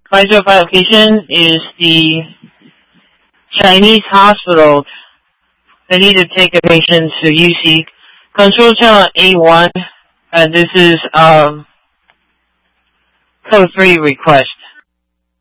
Pfizer application is the Chinese hospital. They need to take a patient to UC. Control channel A1. This is code 3 request.